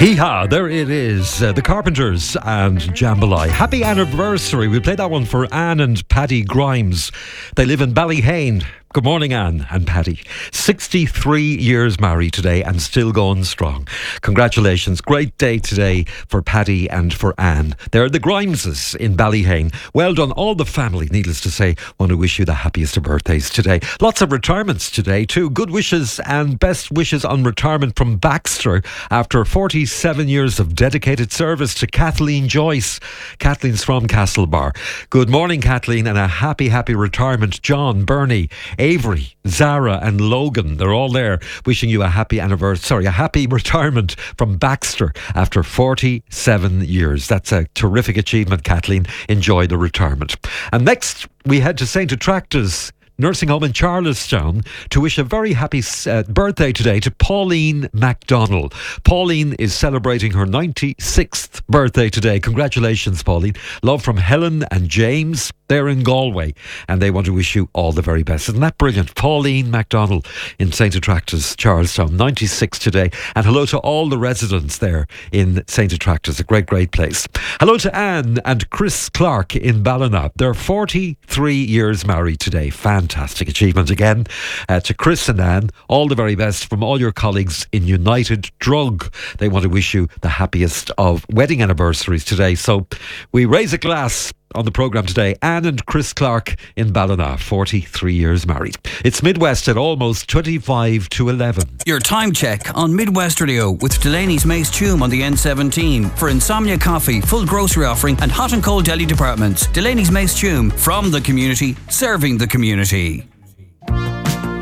Hee-haw, there it is. The Carpenters and Jambalaya. Happy anniversary. We played that one for Anne and Paddy Grimes. They live in Ballyhane. Good morning, Anne and Paddy. 63 years married today and still going strong. Congratulations. Great day today for Paddy and for Anne. They're the Grimeses in Ballyhane. Well done, all the family, needless to say. Want to wish you the happiest of birthdays today. Lots of retirements today too. Good wishes and best wishes on retirement from Baxter after 47 years of dedicated service to Kathleen Joyce. Kathleen's from Castlebar. Good morning, Kathleen, and a happy retirement. John, Bernie, Avery, Zara and Logan, they're all there wishing you a happy retirement from Baxter after 47 years. That's a terrific achievement, Kathleen. Enjoy the retirement. And next we head to St. Attracta's nursing home in Charlestown to wish a very happy birthday today to Pauline MacDonald. Pauline is celebrating her 96th birthday today. Congratulations, Pauline. Love from Helen and James. They're in Galway and they want to wish you all the very best. Isn't that brilliant? Pauline MacDonald in St. Attracta's, Charlestown, 96 today. And hello to all the residents there in St. Attracta's, a great place. Hello to Anne and Chris Clark in Ballina. They're 43 years married today. Fantastic achievement again. To Chris and Anne, all the very best from all your colleagues in United Drug. They want to wish you the happiest of wedding anniversaries today. So we raise a glass on the programme today. Anne and Chris Clark in Ballina, 43 years married. It's Midwest at almost 25 to 11. Your time check on Midwest Radio with Delaney's Mace Tume on the N17 for Insomnia Coffee, full grocery offering and hot and cold deli departments. Delaney's Mace Tume, from the community, serving the community.